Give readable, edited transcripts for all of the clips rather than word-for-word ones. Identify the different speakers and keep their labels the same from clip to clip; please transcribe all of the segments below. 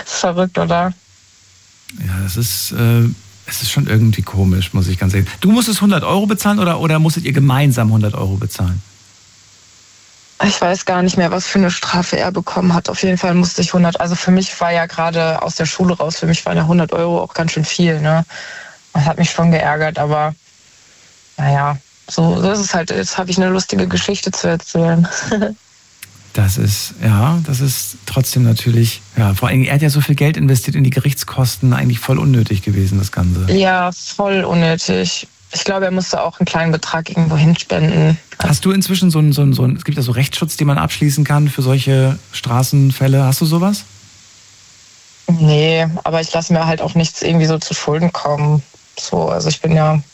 Speaker 1: ist verrückt, oder?
Speaker 2: Ja, es ist schon irgendwie komisch, muss ich ganz ehrlich sagen. Du musstest 100 Euro bezahlen oder musstet ihr gemeinsam 100 Euro bezahlen?
Speaker 1: Ich weiß gar nicht mehr, was für eine Strafe er bekommen hat. Auf jeden Fall musste ich 100, also für mich war ja gerade aus der Schule raus, für mich waren ja 100 Euro auch ganz schön viel, ne? Das hat mich schon geärgert, aber naja, so ist es halt. Jetzt habe ich eine lustige Geschichte zu erzählen.
Speaker 2: Das ist trotzdem natürlich, ja, vor allem, er hat ja so viel Geld investiert in die Gerichtskosten, eigentlich voll unnötig gewesen, das Ganze.
Speaker 1: Ja, voll unnötig. Ich glaube, er musste auch einen kleinen Betrag irgendwo hinspenden.
Speaker 2: Hast du inzwischen es gibt ja so Rechtsschutz, den man abschließen kann für solche Straßenfälle. Hast du sowas?
Speaker 1: Nee, aber ich lasse mir halt auch nichts irgendwie so zu Schulden kommen. So, also ich bin ja.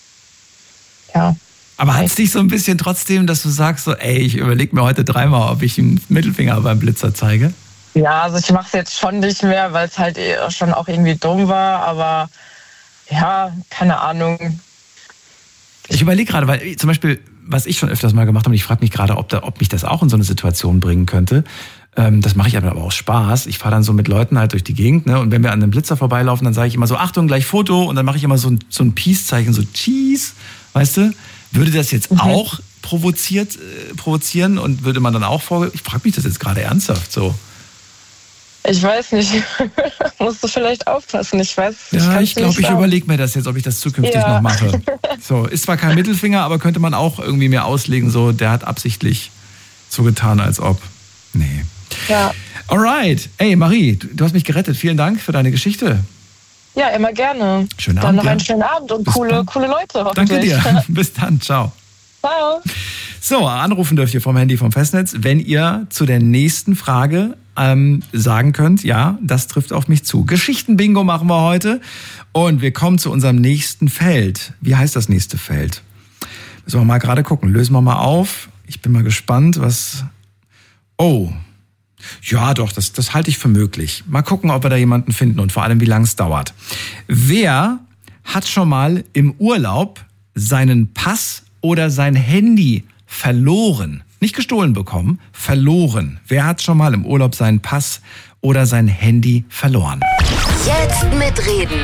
Speaker 2: Aber hat es dich so ein bisschen trotzdem, dass du sagst so, ey, ich überlege mir heute dreimal, ob ich einen Mittelfinger beim Blitzer zeige?
Speaker 1: Ja, also ich mache es jetzt schon nicht mehr, weil es halt schon auch irgendwie dumm war, aber ja, keine Ahnung.
Speaker 2: Ich überlege gerade, weil zum Beispiel, was ich schon öfters mal gemacht habe, und ich frage mich gerade, ob mich das auch in so eine Situation bringen könnte. Das mache ich aber aus Spaß. Ich fahre dann so mit Leuten halt durch die Gegend, ne? Und wenn wir an einem Blitzer vorbeilaufen, dann sage ich immer so, Achtung, gleich Foto. Und dann mache ich immer so ein Peace-Zeichen, so Cheese, weißt du? Würde das jetzt auch provozieren und würde man dann auch ich frage mich das jetzt gerade ernsthaft so.
Speaker 1: Ich weiß nicht. Musst du vielleicht aufpassen. Ich weiß.
Speaker 2: Ja, ich glaube, ich überlege mir das jetzt, ob ich das zukünftig noch mache. So, ist zwar kein Mittelfinger, aber könnte man auch irgendwie mir auslegen, so, der hat absichtlich so getan, als ob. Nee.
Speaker 1: Ja.
Speaker 2: Alright. Ey, Marie, du hast mich gerettet. Vielen Dank für deine Geschichte.
Speaker 1: Ja, immer gerne.
Speaker 2: Schönen Abend.
Speaker 1: Dann noch einen schönen Abend und coole Leute hoffentlich.
Speaker 2: Danke dir. Bis dann. Ciao.
Speaker 1: Ciao.
Speaker 2: So, anrufen dürft ihr vom Handy vom Festnetz, wenn ihr zu der nächsten Frage sagen könnt, ja, das trifft auf mich zu. Geschichten-Bingo machen wir heute und wir kommen zu unserem nächsten Feld. Wie heißt das nächste Feld? Müssen wir mal gerade gucken. Lösen wir mal auf. Ich bin mal gespannt, was... Oh, ja doch, das halte ich für möglich. Mal gucken, ob wir da jemanden finden und vor allem, wie lange es dauert. Wer hat schon mal im Urlaub seinen Pass oder sein Handy verloren? Nicht gestohlen bekommen, verloren. Wer hat schon mal im Urlaub seinen Pass oder sein Handy verloren?
Speaker 3: Jetzt mitreden.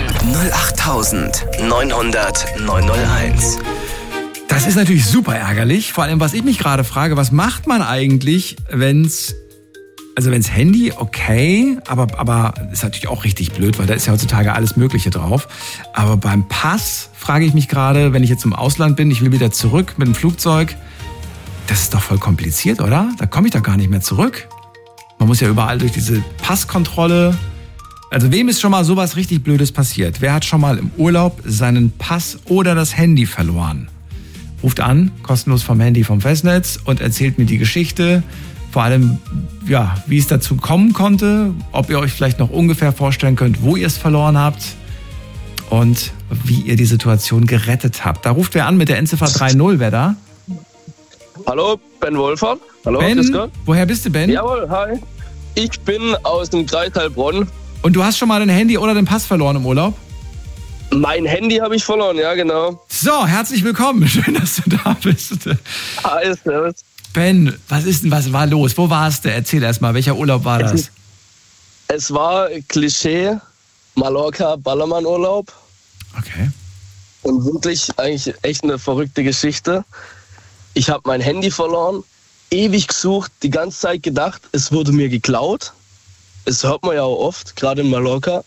Speaker 3: 08900 901.
Speaker 2: Das ist natürlich super ärgerlich. Vor allem, was ich mich gerade frage, was macht man eigentlich, wenn's Handy, okay, aber ist natürlich auch richtig blöd, weil da ist ja heutzutage alles Mögliche drauf. Aber beim Pass frage ich mich gerade, wenn ich jetzt im Ausland bin, ich will wieder zurück mit dem Flugzeug, das ist doch voll kompliziert, oder? Da komme ich doch gar nicht mehr zurück. Man muss ja überall durch diese Passkontrolle. Also wem ist schon mal sowas richtig Blödes passiert? Wer hat schon mal im Urlaub seinen Pass oder das Handy verloren? Ruft an, kostenlos vom Handy vom Festnetz und erzählt mir die Geschichte. Vor allem, ja, wie es dazu kommen konnte, ob ihr euch vielleicht noch ungefähr vorstellen könnt, wo ihr es verloren habt und wie ihr die Situation gerettet habt. Da ruft wer an mit der Endziffer 30, wer da?
Speaker 4: Hallo, Ben Wolfert. Hallo,
Speaker 2: Ben, woher bist du, Ben?
Speaker 4: Jawohl, hi. Ich bin aus dem Kreis Heilbronn.
Speaker 2: Und du hast schon mal dein Handy oder den Pass verloren im Urlaub?
Speaker 4: Mein Handy habe ich verloren, ja genau.
Speaker 2: So, herzlich willkommen. Schön, dass du da bist.
Speaker 4: Hi, servus.
Speaker 2: Ben, was war los? Wo warst du? Erzähl erst mal, welcher Urlaub war das?
Speaker 4: Es war Klischee, Mallorca, Ballermann-Urlaub.
Speaker 2: Okay.
Speaker 4: Und wirklich eigentlich echt eine verrückte Geschichte. Ich habe mein Handy verloren, ewig gesucht, die ganze Zeit gedacht, es wurde mir geklaut. Das hört man ja auch oft, gerade in Mallorca.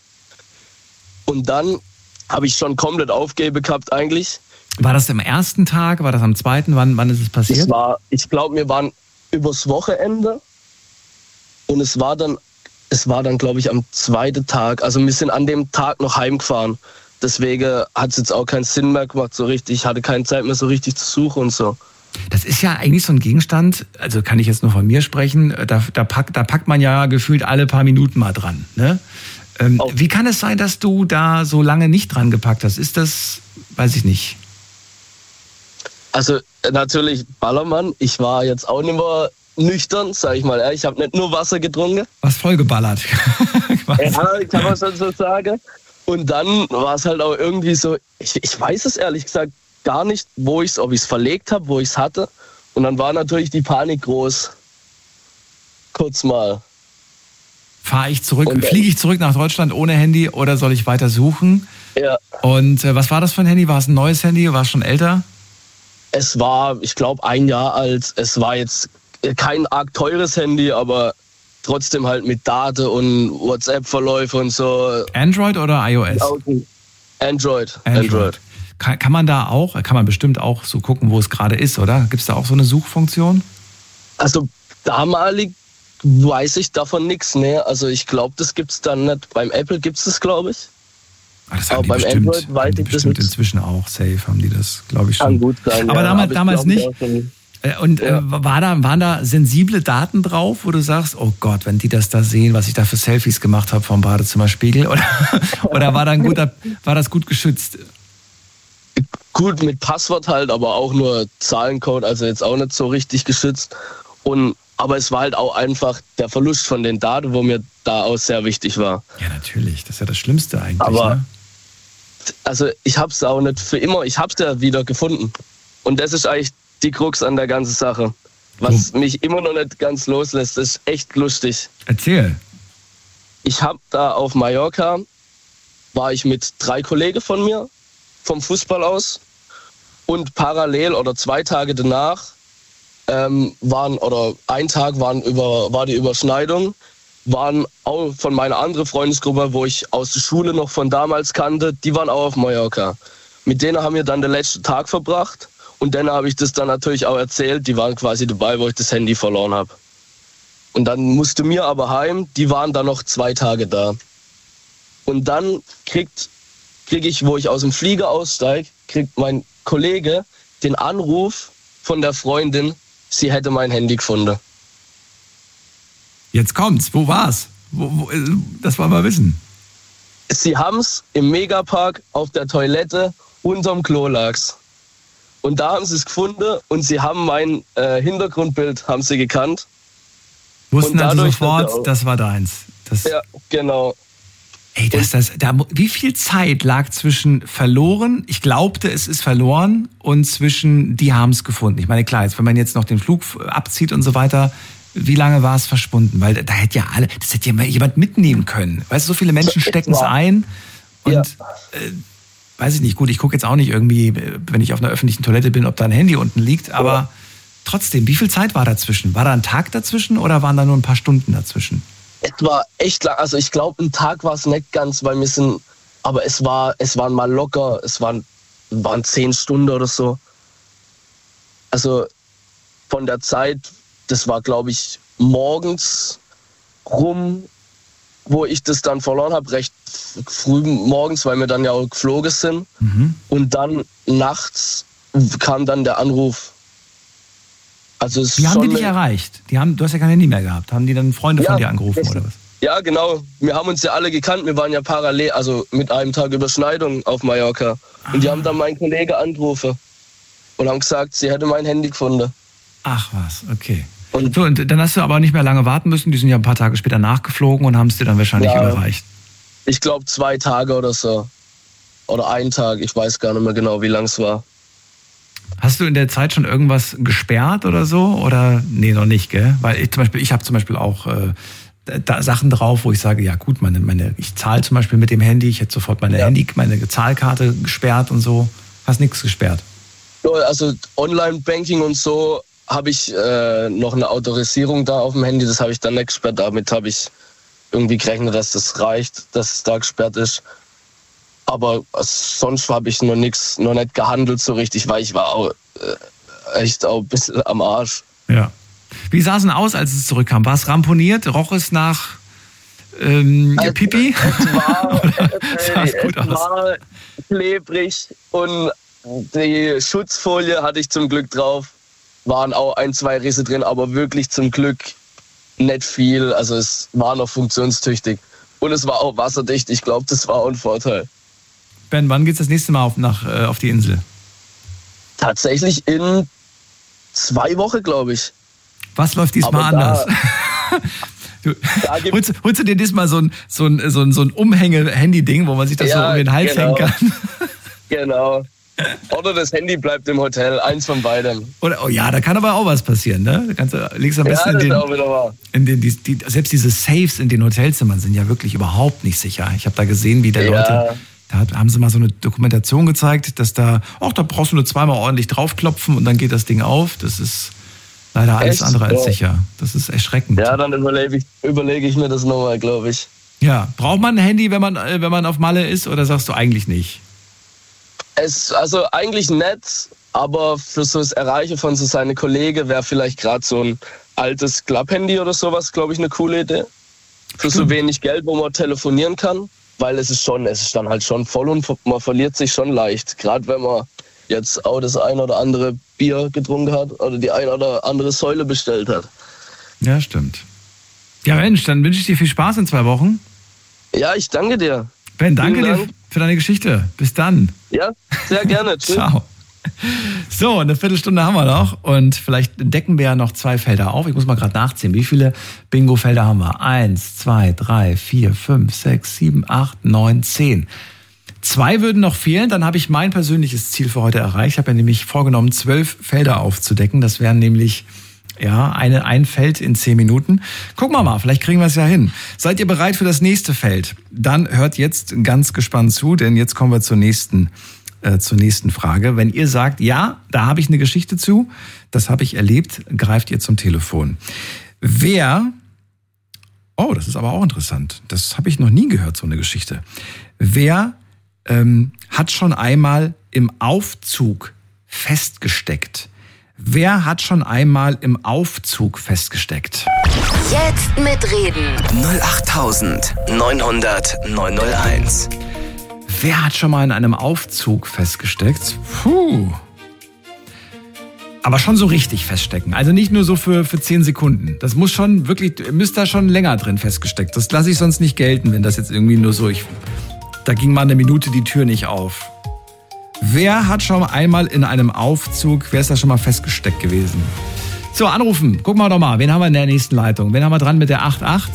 Speaker 4: Und dann habe ich schon komplett aufgegeben gehabt eigentlich.
Speaker 2: War das am ersten Tag? War das am zweiten? Wann ist es passiert?
Speaker 4: Ich glaube, wir waren übers Wochenende. Und es war dann, glaube ich, am zweiten Tag. Also wir sind an dem Tag noch heimgefahren. Deswegen hat es jetzt auch keinen Sinn mehr gemacht so richtig. Ich hatte keine Zeit mehr so richtig zu suchen und so.
Speaker 2: Das ist ja eigentlich so ein Gegenstand, also kann ich jetzt nur von mir sprechen, da packt man ja gefühlt alle paar Minuten mal dran. Ne? Wie kann es sein, dass du da so lange nicht dran gepackt hast? Ist das, weiß ich nicht.
Speaker 4: Also natürlich Ballermann. Ich war jetzt auch nicht mehr nüchtern, sag ich mal. Ich habe nicht nur Wasser getrunken.
Speaker 2: Was vollgeballert.
Speaker 4: Ja, kann man schon so sagen. Und dann war es halt auch irgendwie so, ich weiß es ehrlich gesagt gar nicht, ob ich es verlegt habe, wo ich es hatte. Und dann war natürlich die Panik groß. Kurz mal.
Speaker 2: Fliege ich zurück nach Deutschland ohne Handy oder soll ich weiter suchen?
Speaker 4: Ja.
Speaker 2: Und was war das für ein Handy? War es ein neues Handy? War es schon älter?
Speaker 4: Es war, ich glaube, 1 Jahr alt. Es war jetzt kein arg teures Handy, aber trotzdem halt mit Daten und WhatsApp-Verläufe und so.
Speaker 2: Android oder iOS?
Speaker 4: Android.
Speaker 2: Kann man bestimmt auch so gucken, wo es gerade ist, oder? Gibt es da auch so eine Suchfunktion?
Speaker 4: Also damalig weiß ich davon nichts, ne? Also ich glaube, das gibt es dann nicht. Beim Apple gibt es das, glaube ich.
Speaker 2: Das haben die beim bestimmt, Android weiß ich bestimmt das inzwischen auch. Safe haben die das, glaube ich schon.
Speaker 4: Kann gut sein.
Speaker 2: Aber damals nicht. Und waren da sensible Daten drauf, wo du sagst, oh Gott, wenn die das da sehen, was ich da für Selfies gemacht habe vom Badezimmerspiegel? Oder war das gut geschützt?
Speaker 4: Gut, mit Passwort halt, aber auch nur Zahlencode, also jetzt auch nicht so richtig geschützt. Aber es war halt auch einfach der Verlust von den Daten, wo mir da auch sehr wichtig war.
Speaker 2: Ja, natürlich. Das ist ja das Schlimmste eigentlich.
Speaker 4: Aber
Speaker 2: ne?
Speaker 4: Also ich habe es auch nicht für immer. Ich habe es ja wieder gefunden. Und das ist eigentlich die Krux an der ganzen Sache. Was mich immer noch nicht ganz loslässt. Das ist echt lustig.
Speaker 2: Erzähl.
Speaker 4: Ich habe da auf Mallorca, war ich mit 3 Kollegen von mir, vom Fußball aus. Und parallel oder 2 Tage danach war die Überschneidung, waren auch von meiner anderen Freundesgruppe, wo ich aus der Schule noch von damals kannte, die waren auch auf Mallorca. Mit denen haben wir dann den letzten Tag verbracht und dann habe ich das dann natürlich auch erzählt, die waren quasi dabei, wo ich das Handy verloren habe. Und dann musste mir aber heim, die waren dann noch 2 Tage da. Und dann krieg ich, wo ich aus dem Flieger aussteige, kriegt mein Kollege den Anruf von der Freundin, sie hätte mein Handy gefunden.
Speaker 2: Jetzt kommt's. Wo war's? Das wollen wir wissen.
Speaker 4: Sie haben's im Megapark auf der Toilette unterm Klo lag's. Und da haben sie es gefunden und sie haben mein Hintergrundbild haben sie gekannt.
Speaker 2: Wussten also sofort, das war deins.
Speaker 4: Ja, genau.
Speaker 2: Ey, wie viel Zeit lag zwischen verloren, ich glaubte, es ist verloren, und zwischen, die haben es gefunden? Ich meine, klar, jetzt, wenn man jetzt noch den Flug abzieht und so weiter, wie lange war es verschwunden? Weil das hätte ja mal jemand mitnehmen können. Weißt du, so viele Menschen stecken es ein und, weiß ich nicht, gut, ich gucke jetzt auch nicht irgendwie, wenn ich auf einer öffentlichen Toilette bin, ob da ein Handy unten liegt, aber trotzdem, wie viel Zeit war dazwischen? War da ein Tag dazwischen oder waren da nur ein paar Stunden dazwischen?
Speaker 4: Es war echt lang, also ich glaube, ein Tag war es nicht ganz, weil aber es waren mal locker, es waren 10 Stunden oder so. Also von der Zeit, das war, glaube ich, morgens rum, wo ich das dann verloren habe, recht früh morgens, weil wir dann ja auch geflogen sind. Mhm. Und dann nachts kam dann der Anruf. Also
Speaker 2: wie haben die dich erreicht? Du hast ja kein Handy mehr gehabt. Haben die dann Freunde von dir angerufen oder was?
Speaker 4: Ja, genau. Wir haben uns ja alle gekannt. Wir waren ja parallel, also mit einem Tag Überschneidung auf Mallorca. Und die haben dann meinen Kollegen angerufen und haben gesagt, sie hätte mein Handy gefunden.
Speaker 2: Ach was, okay. Und dann hast du aber nicht mehr lange warten müssen. Die sind ja ein paar Tage später nachgeflogen und haben es dir dann wahrscheinlich überreicht.
Speaker 4: Ich glaube 2 Tage oder so. Oder 1 Tag. Ich weiß gar nicht mehr genau, wie lang es war.
Speaker 2: Hast du in der Zeit schon irgendwas gesperrt oder so? Oder nee, noch nicht, gell? Weil ich habe zum Beispiel auch da Sachen drauf, wo ich sage, ja gut, ich zahle zum Beispiel mit dem Handy, ich hätte sofort meine Zahlkarte gesperrt und so. Hast nichts gesperrt?
Speaker 4: Also Online-Banking und so habe ich noch eine Autorisierung da auf dem Handy, das habe ich dann nicht gesperrt. Damit habe ich irgendwie gerechnet, dass das reicht, dass es da gesperrt ist. Aber sonst habe ich noch nicht gehandelt so richtig, weil ich war auch echt auch ein bisschen am Arsch.
Speaker 2: Ja. Wie sah es denn aus, als es zurückkam? War es ramponiert? Roch es nach Pipi?
Speaker 4: Es war klebrig und die Schutzfolie hatte ich zum Glück drauf. Waren auch 1, 2 Risse drin, aber wirklich zum Glück nicht viel. Also es war noch funktionstüchtig. Und es war auch wasserdicht. Ich glaube, das war auch ein Vorteil.
Speaker 2: Ben, wann geht's das nächste Mal auf die Insel?
Speaker 4: Tatsächlich in 2 Wochen, glaube ich.
Speaker 2: Was läuft diesmal anders? Holst du dir diesmal so ein Umhänge-Handy-Ding, wo man sich das so um den Hals hängen kann?
Speaker 4: Genau. Oder das Handy bleibt im Hotel, eins von beidem.
Speaker 2: Oder, oh ja, da kann aber auch was passieren, ne? Liegst am besten
Speaker 4: das ist auch wieder wahr.
Speaker 2: Selbst diese Safes in den Hotelzimmern sind ja wirklich überhaupt nicht sicher. Ich habe da gesehen, wie Leute, da haben sie mal so eine Dokumentation gezeigt, dass da brauchst du nur zweimal ordentlich draufklopfen und dann geht das Ding auf. Das ist leider alles andere als sicher. Das ist erschreckend.
Speaker 4: Ja, dann überlege ich mir das nochmal, glaube ich.
Speaker 2: Ja, braucht man ein Handy, wenn man auf Malle ist, oder sagst du eigentlich nicht?
Speaker 4: Also eigentlich nett, aber für so das Erreichen von so seinen Kollegen wäre vielleicht gerade so ein altes Klapphandy oder sowas, glaube ich, eine coole Idee. Für so wenig Geld, wo man telefonieren kann, weil es ist dann halt schon voll und man verliert sich schon leicht. Gerade wenn man jetzt auch das ein oder andere Bier getrunken hat oder die ein oder andere Säule bestellt hat.
Speaker 2: Ja, stimmt. Ja Mensch, dann wünsche ich dir viel Spaß in 2 Wochen.
Speaker 4: Ja, ich danke dir.
Speaker 2: Ben, danke dir für deine Geschichte. Bis dann.
Speaker 4: Ja, sehr gerne. Tschüss.
Speaker 2: Ciao. So, eine Viertelstunde haben wir noch und vielleicht decken wir ja noch 2 Felder auf. Ich muss mal gerade nachzählen. Wie viele Bingo-Felder haben wir? 1, 2, 3, 4, 5, 6, 7, 8, 9, 10. 2 würden noch fehlen, dann habe ich mein persönliches Ziel für heute erreicht. Ich habe ja nämlich vorgenommen, 12 Felder aufzudecken. Das wären nämlich ein Feld in 10 Minuten. Gucken wir mal, vielleicht kriegen wir es ja hin. Seid ihr bereit für das nächste Feld? Dann hört jetzt ganz gespannt zu, denn jetzt kommen wir zur nächsten Frage. Wenn ihr sagt, ja, da habe ich eine Geschichte zu, das habe ich erlebt, greift ihr zum Telefon. Das ist aber auch interessant, das habe ich noch nie gehört, so eine Geschichte. Wer hat schon einmal im Aufzug festgesteckt? Wer hat schon einmal im Aufzug festgesteckt?
Speaker 3: Jetzt mitreden. 08900
Speaker 2: Wer hat schon mal in einem Aufzug festgesteckt? Aber schon so richtig feststecken. Also nicht nur so für 10 Sekunden. Das muss schon wirklich, müsst da schon länger drin festgesteckt. Das lasse ich sonst nicht gelten, wenn das jetzt irgendwie nur so, da ging mal eine Minute die Tür nicht auf. Wer hat schon einmal in einem Aufzug, wer ist da schon mal festgesteckt gewesen? So, anrufen. Gucken wir doch mal. Wen haben wir in der nächsten Leitung? Wen haben wir dran mit der 88?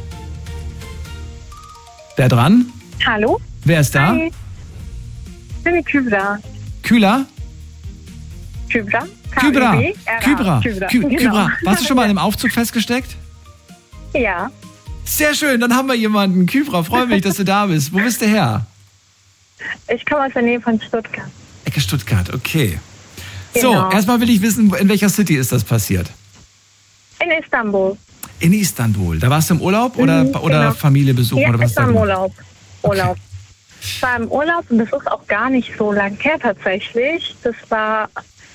Speaker 2: Wer dran?
Speaker 5: Hallo?
Speaker 2: Wer ist da?
Speaker 5: Hi. Ich bin die Kybra.
Speaker 2: Kühler?
Speaker 5: Kybra?
Speaker 2: Kybra.
Speaker 5: Kybra.
Speaker 2: Kybra. Warst du schon mal in einem Aufzug festgesteckt?
Speaker 5: Ja.
Speaker 2: Sehr schön, dann haben wir jemanden. Kybra, freue mich, dass du da bist. Wo bist du her?
Speaker 5: Ich komme aus der Nähe von Stuttgart.
Speaker 2: Ecke Stuttgart, okay.
Speaker 5: Genau.
Speaker 2: So, erstmal will ich wissen, in welcher City ist das passiert?
Speaker 5: In Istanbul.
Speaker 2: In Istanbul. Da warst du im Urlaub oder
Speaker 5: Genau.
Speaker 2: Familie besuchen?
Speaker 5: Ja,
Speaker 2: oder was
Speaker 5: ich war im Urlaub.
Speaker 2: Okay.
Speaker 5: Ich war im Urlaub und das ist auch gar nicht so lang her tatsächlich. Das war,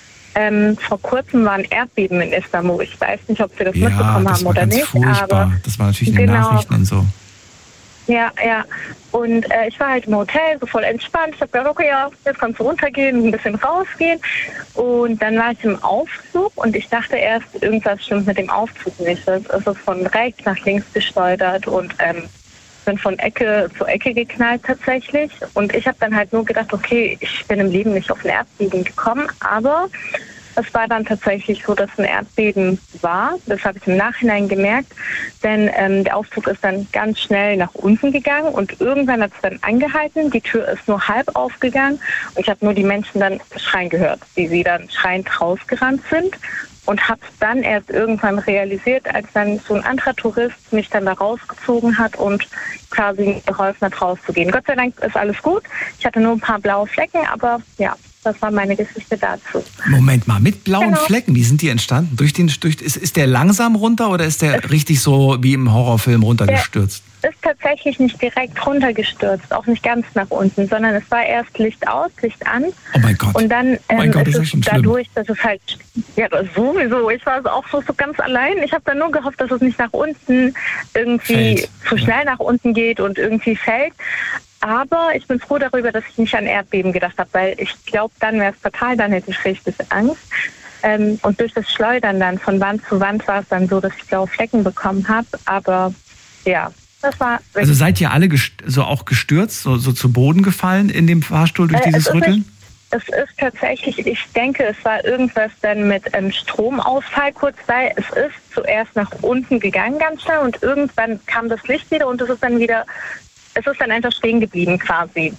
Speaker 5: vor kurzem war ein Erdbeben in Istanbul. Ich weiß nicht, ob Sie das mitbekommen haben oder nicht.
Speaker 2: Furchtbar. Aber das war natürlich in den Nachrichten und so.
Speaker 5: Ja. Und ich war halt im Hotel, so voll entspannt. Ich habe gedacht, okay, ja, jetzt kannst du runtergehen, ein bisschen rausgehen. Und dann war ich im Aufzug und ich dachte erst, irgendwas stimmt mit dem Aufzug nicht. Es ist von rechts nach links gesteuert und bin von Ecke zu Ecke geknallt tatsächlich. Und ich habe dann halt nur gedacht, okay, ich bin im Leben nicht auf ein Erdbeben gekommen, aber es war dann tatsächlich so, dass ein Erdbeben war. Das habe ich im Nachhinein gemerkt, denn der Aufzug ist dann ganz schnell nach unten gegangen und irgendwann hat es dann angehalten. Die Tür ist nur halb aufgegangen und ich habe nur die Menschen dann schreien gehört, wie sie dann schreiend rausgerannt sind. Und habe es dann erst irgendwann realisiert, als dann so ein anderer Tourist mich dann da rausgezogen hat und quasi geholfen hat, rauszugehen. Gott sei Dank ist alles gut. Ich hatte nur ein paar blaue Flecken, aber ja, das war meine Geschichte dazu.
Speaker 2: Moment mal, mit blauen Flecken, wie sind die entstanden? Ist der langsam runter oder ist der richtig so wie im Horrorfilm runtergestürzt?
Speaker 5: Ist tatsächlich nicht direkt runtergestürzt, auch nicht ganz nach unten, sondern es war erst Licht aus, Licht an.
Speaker 2: Oh mein Gott.
Speaker 5: Und dann
Speaker 2: ist es
Speaker 5: dadurch, dass es halt, ja sowieso, ich war auch so ganz allein. Ich habe dann nur gehofft, dass es nicht nach unten irgendwie zu schnell nach unten geht und irgendwie fällt. Aber ich bin froh darüber, dass ich nicht an Erdbeben gedacht habe, weil ich glaube, dann wäre es fatal, dann hätte ich richtig Angst. Und durch das Schleudern dann von Wand zu Wand war es dann so, dass ich blaue Flecken bekommen habe. Aber ja, das war...
Speaker 2: Also seid ihr alle so auch gestürzt, so zu Boden gefallen in dem Fahrstuhl durch dieses Rütteln?
Speaker 5: Es ist tatsächlich, ich denke, es war irgendwas dann mit Stromausfall kurz, weil es ist zuerst nach unten gegangen ganz schnell und irgendwann kam das Licht wieder und es ist dann einfach stehen geblieben quasi.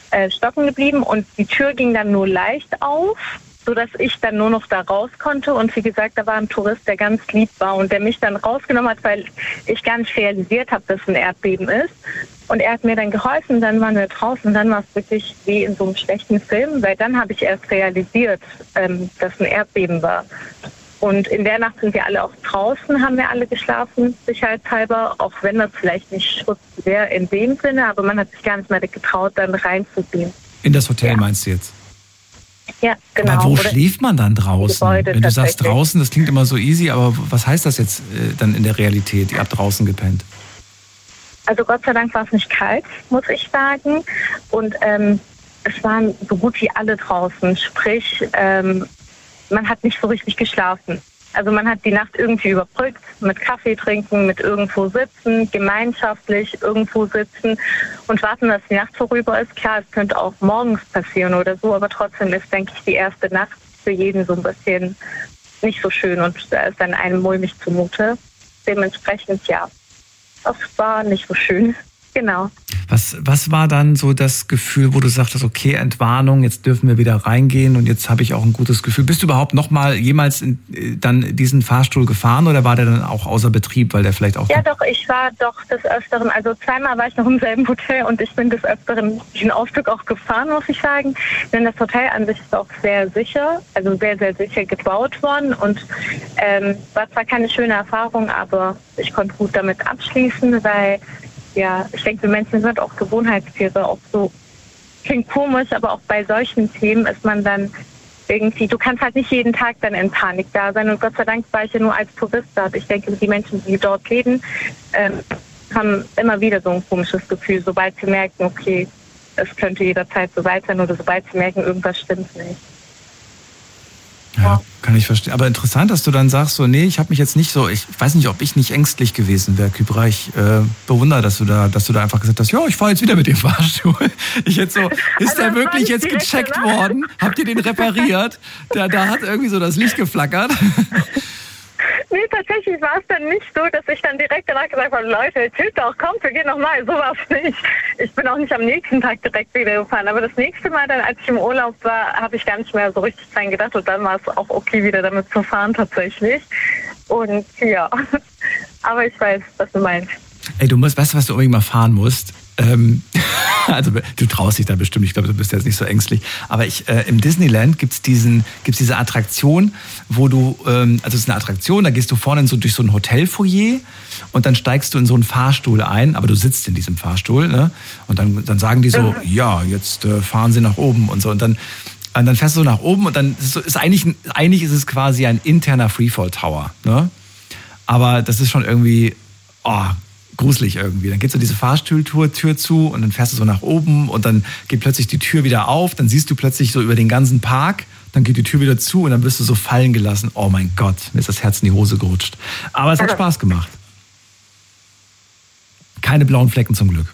Speaker 5: stocken geblieben und die Tür ging dann nur leicht auf, sodass ich dann nur noch da raus konnte. Und wie gesagt, da war ein Tourist, der ganz lieb war und der mich dann rausgenommen hat, weil ich gar nicht realisiert habe, dass ein Erdbeben ist. Und er hat mir dann geholfen, dann waren wir draußen und dann war es wirklich wie in so einem schlechten Film, weil dann habe ich erst realisiert, dass ein Erdbeben war. Und in der Nacht sind wir alle auch draußen, haben wir alle geschlafen, sicherheitshalber, auch wenn das vielleicht nicht Schutz wäre in dem Sinne, aber man hat sich gar nicht mehr getraut, dann reinzugehen.
Speaker 2: In das Hotel meinst du jetzt?
Speaker 5: Ja, genau.
Speaker 2: Aber wo schläft man dann draußen? Wenn du sagst draußen, das klingt immer so easy, aber was heißt das jetzt dann in der Realität? Ihr habt draußen gepennt.
Speaker 5: Also Gott sei Dank war es nicht kalt, muss ich sagen. Und es waren so gut wie alle draußen. Sprich, man hat nicht so richtig geschlafen. Also man hat die Nacht irgendwie überbrückt, mit Kaffee trinken, mit irgendwo sitzen, gemeinschaftlich irgendwo sitzen und warten, dass die Nacht vorüber ist. Klar, es könnte auch morgens passieren oder so, aber trotzdem ist, denke ich, die erste Nacht für jeden so ein bisschen nicht so schön und da ist dann einem mulmig zumute. Dementsprechend, ja, das war nicht so schön. Genau.
Speaker 2: Was war dann so das Gefühl, wo du sagtest, okay, Entwarnung, jetzt dürfen wir wieder reingehen und jetzt habe ich auch ein gutes Gefühl. Bist du überhaupt noch mal jemals dann diesen Fahrstuhl gefahren oder war der dann auch außer Betrieb, weil der vielleicht auch...
Speaker 5: Ja doch, ich war doch des Öfteren, also zweimal war ich noch im selben Hotel und ich bin des Öfteren diesen Aufzug auch gefahren, muss ich sagen. Denn das Hotel an sich ist auch sehr sicher, also sehr, sehr sicher gebaut worden und war zwar keine schöne Erfahrung, aber ich konnte gut damit abschließen, weil... Ja, ich denke, wir Menschen sind auch Gewohnheitstiere, auch so klingt komisch, aber auch bei solchen Themen ist man dann irgendwie, du kannst halt nicht jeden Tag dann in Panik da sein und Gott sei Dank war ich ja nur als Tourist da. Ich denke, die Menschen, die dort leben, haben immer wieder so ein komisches Gefühl, sobald sie merken, okay, es könnte jederzeit so weit sein oder sobald sie merken, irgendwas stimmt nicht.
Speaker 2: Ja, kann ich verstehen. Aber interessant, dass du dann sagst, so, nee, ich habe mich jetzt nicht so, ich weiß nicht, ob ich nicht ängstlich gewesen wäre, Kybra. Ich bewundere, dass du da einfach gesagt hast, ja, ich fahre jetzt wieder mit dem Fahrstuhl. Ich jetzt so, ist der wirklich jetzt gecheckt worden? Habt ihr den repariert? Da hat irgendwie so das Licht geflackert.
Speaker 5: Nee, tatsächlich war es dann nicht so, dass ich dann direkt danach gesagt habe, Leute, chillt doch, kommt, wir gehen nochmal. So war es nicht. Ich bin auch nicht am nächsten Tag direkt wieder gefahren. Aber das nächste Mal dann, als ich im Urlaub war, habe ich gar nicht mehr so richtig dran gedacht. Und dann war es auch okay, wieder damit zu fahren tatsächlich. Und ja, aber ich weiß, was du meinst.
Speaker 2: Ey, weißt du, was du unbedingt mal fahren musst? Also du traust dich da bestimmt, ich glaube, du bist jetzt nicht so ängstlich. Aber im Disneyland gibt's diese Attraktion, wo du, also es ist eine Attraktion, da gehst du vorne durch so ein Hotelfoyer und dann steigst du in so einen Fahrstuhl ein, aber du sitzt in diesem Fahrstuhl, ne? Und dann sagen die so, ja, jetzt fahren sie nach oben und so. Und dann fährst du so nach oben und dann ist eigentlich ist es quasi ein interner Freefall Tower, ne? Aber das ist schon irgendwie, gruselig irgendwie. Dann geht so diese Fahrstuhltür zu und dann fährst du so nach oben und dann geht plötzlich die Tür wieder auf, dann siehst du plötzlich so über den ganzen Park, dann geht die Tür wieder zu und dann wirst du so fallen gelassen. Oh mein Gott, mir ist das Herz in die Hose gerutscht. Aber es hat Spaß gemacht. Keine blauen Flecken zum Glück.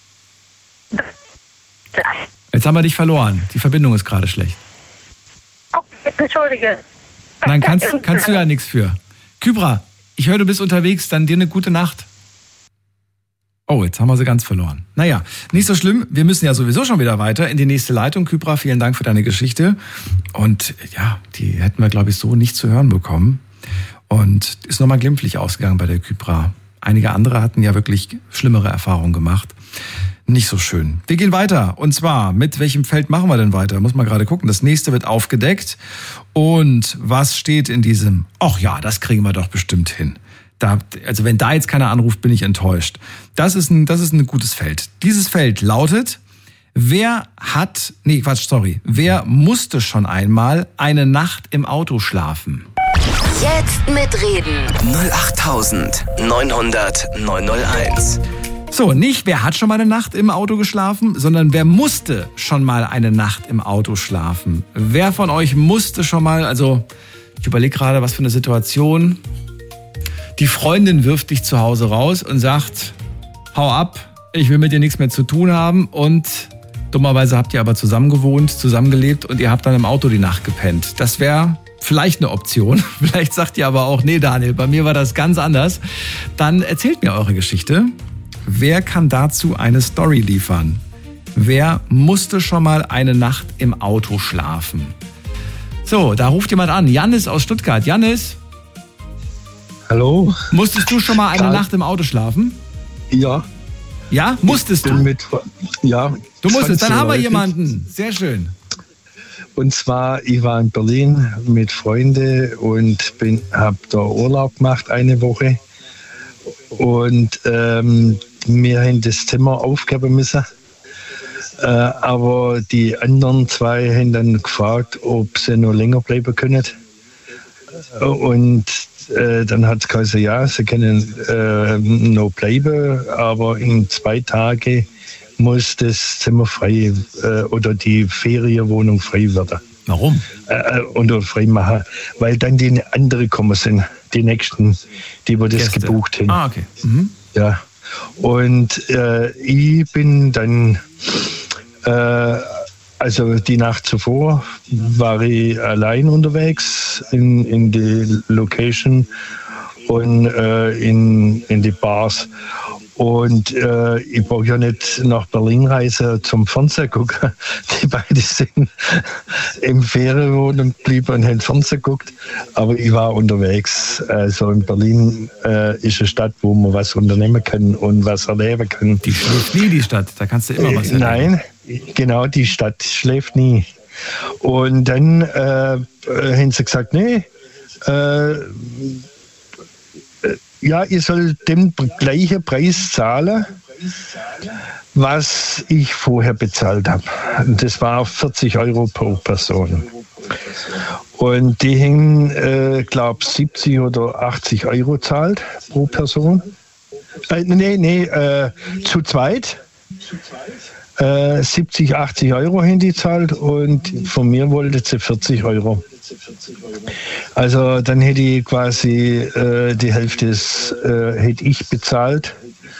Speaker 2: Jetzt haben wir dich verloren. Die Verbindung ist gerade schlecht.
Speaker 5: Okay, entschuldige.
Speaker 2: Nein, kannst du ja nichts für. Kybra, ich höre, du bist unterwegs, dann dir eine gute Nacht. Oh, jetzt haben wir sie ganz verloren. Naja, nicht so schlimm. Wir müssen ja sowieso schon wieder weiter in die nächste Leitung. Kybra, vielen Dank für deine Geschichte. Und ja, die hätten wir, glaube ich, so nicht zu hören bekommen. Und ist nochmal glimpflich ausgegangen bei der Kybra. Einige andere hatten ja wirklich schlimmere Erfahrungen gemacht. Nicht so schön. Wir gehen weiter. Und zwar, mit welchem Feld machen wir denn weiter? Muss man gerade gucken. Das nächste wird aufgedeckt. Und was steht in diesem? Ach ja, das kriegen wir doch bestimmt hin. Also wenn da jetzt keiner anruft, bin ich enttäuscht. Das ist ein gutes Feld. Dieses Feld lautet, wer musste schon einmal eine Nacht im Auto schlafen?
Speaker 3: Jetzt mitreden. 08900
Speaker 2: So, nicht wer hat schon mal eine Nacht im Auto geschlafen, sondern wer musste schon mal eine Nacht im Auto schlafen? Wer von euch musste schon mal, also ich überlege gerade, was für eine Situation. Die Freundin wirft dich zu Hause raus und sagt, hau ab, ich will mit dir nichts mehr zu tun haben. Und dummerweise habt ihr aber zusammengelebt und ihr habt dann im Auto die Nacht gepennt. Das wäre vielleicht eine Option. Vielleicht sagt ihr aber auch, nee Daniel, bei mir war das ganz anders. Dann erzählt mir eure Geschichte. Wer kann dazu eine Story liefern? Wer musste schon mal eine Nacht im Auto schlafen? So, da ruft jemand an. Jannis aus Stuttgart. Jannis?
Speaker 6: Hallo?
Speaker 2: Musstest du schon mal eine Nacht im Auto schlafen?
Speaker 6: Ja.
Speaker 2: Ja? Musstest du?
Speaker 6: Ja.
Speaker 2: Du musstest, dann haben wir jemanden. Sehr schön.
Speaker 6: Und zwar, ich war in Berlin mit Freunden und habe da Urlaub gemacht, eine Woche. Und wir haben das Zimmer aufgeben müssen. Aber die anderen zwei haben dann gefragt, ob sie noch länger bleiben können. Und dann hat es gesagt, ja, sie können noch bleiben, aber in 2 Tagen muss das Zimmer frei oder die Ferienwohnung frei werden.
Speaker 2: Warum?
Speaker 6: Oder frei machen, weil dann die anderen kommen sind, die nächsten, die das
Speaker 2: Gäste
Speaker 6: gebucht haben.
Speaker 2: Ah, okay. Mhm.
Speaker 6: Ja. Und ich bin dann, also die Nacht zuvor war ich allein unterwegs in die Location und in die Bars. Und ich brauche ja nicht nach Berlin reisen zum Fernsehen gucken. Die beiden sind im Ferienwohnung geblieben und haben Fernsehen geguckt. Aber ich war unterwegs. Also in Berlin ist eine Stadt, wo man was unternehmen kann und was erleben kann.
Speaker 2: Die schläft nie, die Stadt. Da kannst du immer was erleben.
Speaker 6: Nein, genau, die Stadt schläft nie. Und dann haben sie gesagt, nee, ja, ihr sollt den gleichen Preis zahlen, was ich vorher bezahlt habe. Das war 40 € pro Person. Und die haben, glaube ich, 70 oder 80 € zahlt pro Person. Zu zweit. 70, 80 € haben die zahlt und von mir wollte sie 40 €. Also dann hätte ich quasi die Hälfte hätte ich bezahlt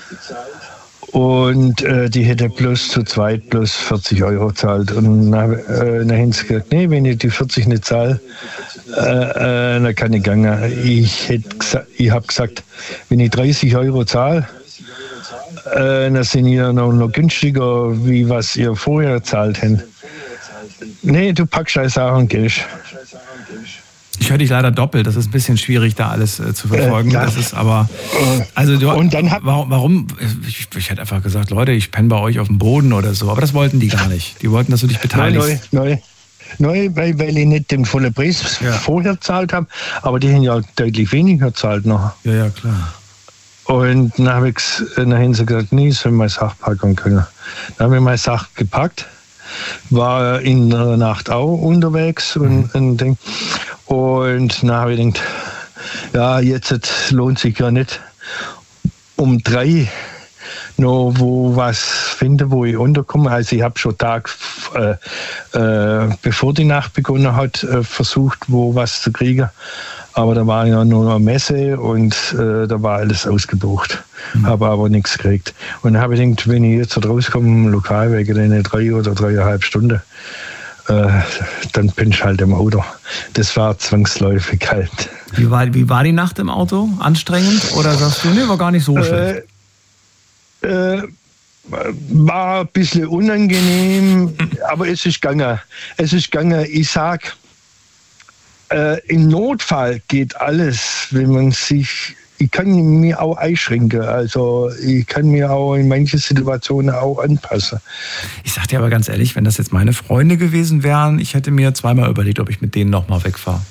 Speaker 6: und die hätte bloß zu zweit bloß 40 € gezahlt. Und dann haben sie gesagt, nee, wenn ich die 40 nicht zahle, dann kann ich gehen. Ich habe gesagt, wenn ich 30 € zahle, dann sind ihr noch günstiger, wie was ihr vorher gezahlt habt. Nee, du packst deine Sachen und gehst.
Speaker 2: Ich höre dich leider doppelt. Das ist ein bisschen schwierig, da alles zu verfolgen.
Speaker 6: Ja.
Speaker 2: Das ist aber, also du,
Speaker 6: und dann
Speaker 2: warum? Ich hätte einfach gesagt, Leute, ich penne bei euch auf dem Boden oder so. Aber das wollten die gar nicht. Die wollten, dass du dich beteiligst.
Speaker 6: Neu, weil ich nicht den vollen Preis vorher gezahlt habe. Aber die haben ja deutlich weniger gezahlt noch.
Speaker 2: Ja, klar.
Speaker 6: Und dann haben sie gesagt, nee, ich soll meine Sache packen können. Dann habe ich meine Sache gepackt, war in der Nacht auch unterwegs und dann habe ich gedacht, ja, jetzt lohnt sich ja nicht um 3 noch wo was finden, wo ich unterkomme. Also ich habe schon Tag bevor die Nacht begonnen hat, versucht, wo was zu kriegen. Aber da war ja nur eine Messe und da war alles ausgebucht. Habe aber nichts gekriegt. Und dann habe ich gedacht, wenn ich jetzt rauskomme im Lokal wegen den 3 oder 3,5 Stunden, dann bin ich halt im Auto. Das war zwangsläufig halt.
Speaker 2: Wie war die Nacht im Auto? Anstrengend? Oder sagst du, nee, war gar nicht so schlecht?
Speaker 6: War ein bisschen unangenehm, aber es ist gegangen. Ich sag, im Notfall geht alles, wenn man sich, ich kann mir auch einschränken, also ich kann mir auch in manchen Situationen auch anpassen.
Speaker 2: Ich sag dir aber ganz ehrlich, wenn das jetzt meine Freunde gewesen wären, ich hätte mir zweimal überlegt, ob ich mit denen nochmal wegfahre.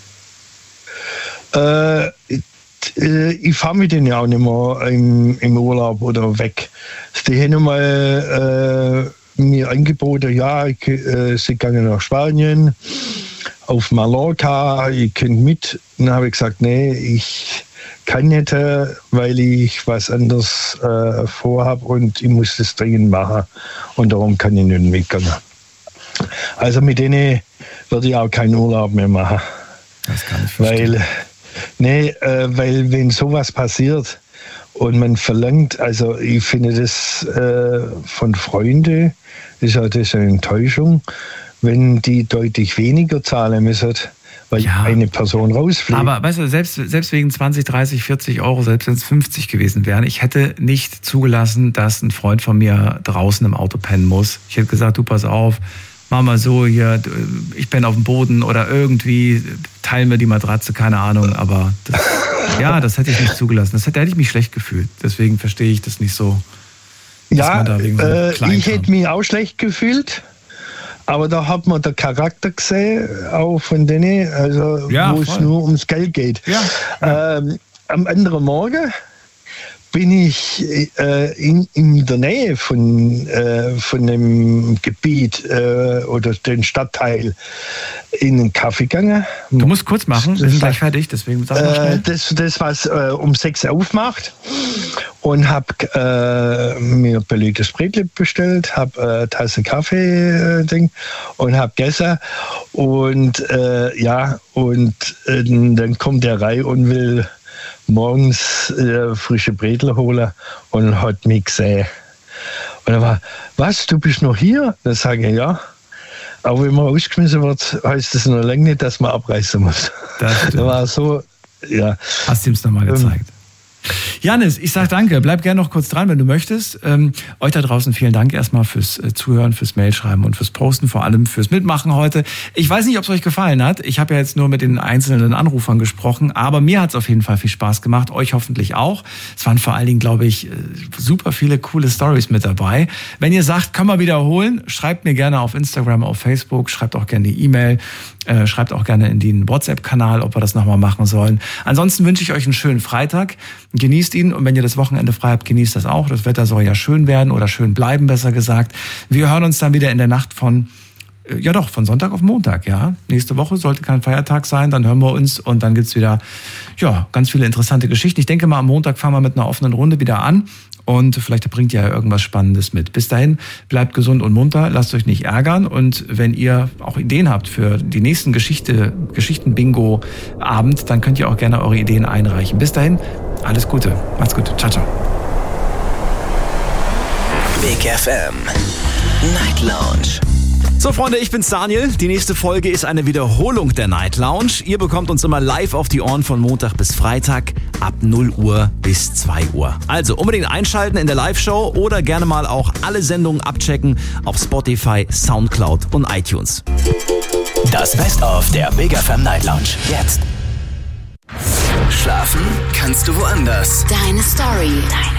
Speaker 6: Ich fahre mit denen ja auch nicht mehr im Urlaub oder weg. Die haben mal mir angeboten, ja, sie gehen nach Spanien, auf Mallorca, ich könnt mit. Dann habe ich gesagt, nee, ich kann nicht, weil ich was anderes vorhabe und ich muss das dringend machen. Und darum kann ich nicht mitgehen. Also mit denen würde ich auch keinen Urlaub mehr machen.
Speaker 2: Das kann ich verstehen.
Speaker 6: Weil wenn sowas passiert und man verlangt, also ich finde das von Freunden, ist ja das eine Enttäuschung, wenn die deutlich weniger zahlen müssen weil eine Person rausfliegt.
Speaker 2: Aber weißt du, selbst wegen 20, 30, 40 Euro, selbst wenn es 50 gewesen wären, ich hätte nicht zugelassen, dass ein Freund von mir draußen im Auto pennen muss. Ich hätte gesagt, du pass auf, mach mal so hier, ich penne auf dem Boden oder irgendwie teilen wir die Matratze, keine Ahnung, aber das hätte ich nicht zugelassen. Da hätte ich mich schlecht gefühlt. Deswegen verstehe ich das nicht so.
Speaker 6: Ja, ich hätte mich auch schlecht gefühlt. Aber da hat man den Charakter gesehen, auch von denen, also wo es nur ums Geld geht. Ja. Am anderen Morgen bin ich in der Nähe von dem Gebiet oder den Stadtteil in den Kaffee gegangen.
Speaker 2: Du musst kurz machen, wir sind gleich fertig, deswegen sag mal schnell.
Speaker 6: Das was um 6 aufmacht und habe mir belegtes Brötchen bestellt, habe eine Tasse Kaffee und habe gegessen und dann kommt der Rei und will morgens frische Bretel holen und hat mich gesehen. Und er war, was, du bist noch hier? Dann sage ich, ja. Aber wenn man rausgeschmissen wird, heißt das noch lange nicht, dass man abreißen muss. Das war so, ja.
Speaker 2: Hast du ihm es nochmal gezeigt. Janis, ich sag danke. Bleib gerne noch kurz dran, wenn du möchtest. Euch da draußen vielen Dank erstmal fürs Zuhören, fürs Mailschreiben und fürs Posten, vor allem fürs Mitmachen heute. Ich weiß nicht, ob es euch gefallen hat. Ich habe ja jetzt nur mit den einzelnen Anrufern gesprochen, aber mir hat es auf jeden Fall viel Spaß gemacht. Euch hoffentlich auch. Es waren vor allen Dingen, glaube ich, super viele coole Storys mit dabei. Wenn ihr sagt, können wir wiederholen, schreibt mir gerne auf Instagram, auf Facebook, schreibt auch gerne die E-Mail, schreibt auch gerne in den WhatsApp-Kanal, ob wir das nochmal machen sollen. Ansonsten wünsche ich euch einen schönen Freitag. Genießt ihn und wenn ihr das Wochenende frei habt, genießt das auch. Das Wetter soll ja schön werden oder schön bleiben, besser gesagt. Wir hören uns dann wieder in der Nacht von Sonntag auf Montag, ja. Nächste Woche sollte kein Feiertag sein, dann hören wir uns und dann gibt's wieder, ganz viele interessante Geschichten. Ich denke mal, am Montag fangen wir mit einer offenen Runde wieder an und vielleicht bringt ihr ja irgendwas Spannendes mit. Bis dahin, bleibt gesund und munter, lasst euch nicht ärgern und wenn ihr auch Ideen habt für die nächsten Geschichten-Bingo-Abend, dann könnt ihr auch gerne eure Ideen einreichen. Bis dahin, alles Gute, macht's gut, ciao, ciao.
Speaker 3: Big FM Night Lounge.
Speaker 7: So Freunde, ich bin's Daniel. Die nächste Folge ist eine Wiederholung der Night Lounge. Ihr bekommt uns immer live auf die Ohren von Montag bis Freitag ab 0 Uhr bis 2 Uhr. Also unbedingt einschalten in der Live-Show oder gerne mal auch alle Sendungen abchecken auf Spotify, Soundcloud und iTunes.
Speaker 3: Das Best-of der Big FM Night Lounge. Jetzt. Schlafen kannst du woanders.
Speaker 8: Deine Story.